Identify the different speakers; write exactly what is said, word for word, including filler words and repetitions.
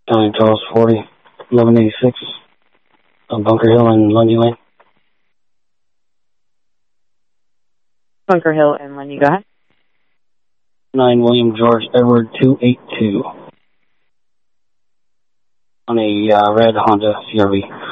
Speaker 1: County Charles forty, eleven eighty-six, on Bunker Hill and Lundy Lane.
Speaker 2: Bunker Hill and Lundy, go ahead.
Speaker 1: nine William George Edward two eight two. On a uh, red Honda C R V.